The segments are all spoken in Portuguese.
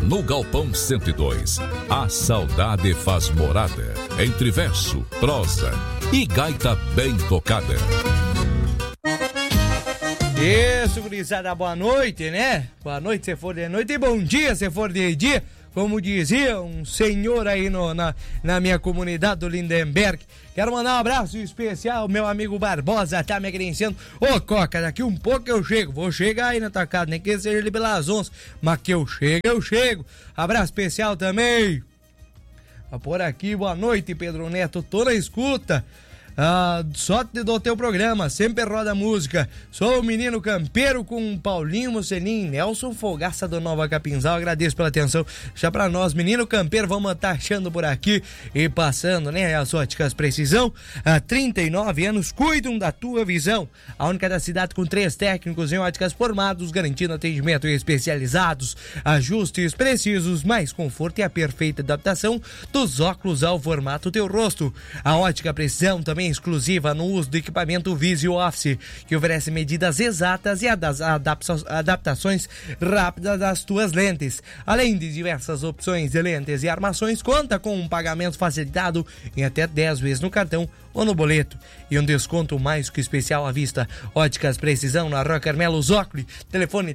no Galpão 102. A saudade faz morada entre verso, prosa e gaita bem tocada. Isso, gurizada, boa noite, né? Boa noite se for de noite e bom dia se for de dia. Como dizia um senhor aí na minha comunidade do Lindenberg. Quero mandar um abraço especial, meu amigo Barbosa, tá me agradecendo. Ô, Coca, daqui um pouco eu chego. Vou chegar aí na tua casa, nem que seja ali pelas 11. Mas que eu chego. Abraço especial também. Por aqui, boa noite, Pedro Neto. Tô na escuta. Só do teu programa, sempre roda música. Sou o menino campeiro com Paulinho Mocelim, Nelson Fogaça do Nova Capinzal. Agradeço pela atenção. Já pra nós, menino campeiro, vamos estar achando por aqui e passando, né? As óticas Precisão, há 39 anos, cuidam da tua visão. A única da cidade com 3 técnicos em óticas formados, garantindo atendimento especializados, ajustes precisos, mais conforto e a perfeita adaptação dos óculos ao formato teu rosto. A ótica Precisão também exclusiva no uso do equipamento Visio Office, que oferece medidas exatas e adaptações rápidas das tuas lentes. Além de diversas opções de lentes e armações, conta com um pagamento facilitado em até 10 vezes no cartão ou no boleto e um desconto mais que especial à vista. Óticas Precisão na Rua Carmelo Zócoli, telefone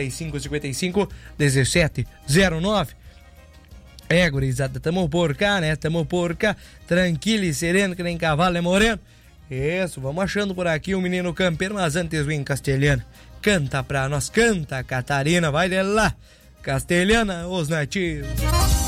3555-1709. Gurizada, tamo por cá, né? Tamo por cá, tranquilo e sereno que nem cavalo é moreno. Isso, vamos achando por aqui o menino campeiro, mas antes vem castelhana. Canta pra nós, canta, Catarina, vai de lá. Castelhana, os nativos.